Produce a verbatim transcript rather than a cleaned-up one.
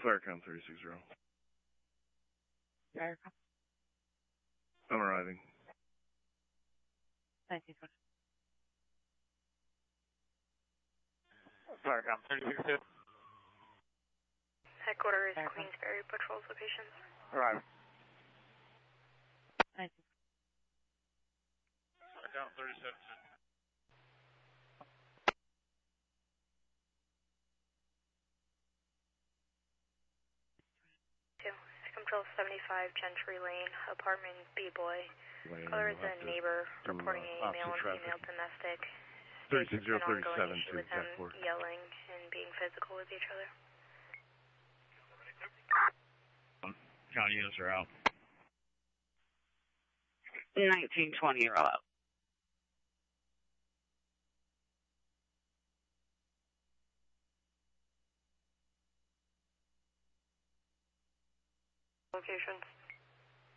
Firecom three six zero. Firecom. I'm arriving. nineteen twenty. Firecom three six zero. Headquarters, Firecom. Queensberry Patrols locations. Arriving. nineteen. Firecom thirty seven. Two. Control seventy-five Gentry Lane, apartment B-Boy. Lane, Caller is we'll have a to neighbor do, reporting uh, a male and opposite female traffic. domestic. three States six zero it's an ongoing thirty-seven issue to with them Jackport. yelling and being physical with each other. County units are out. nineteen twenty, you're all out. Locations.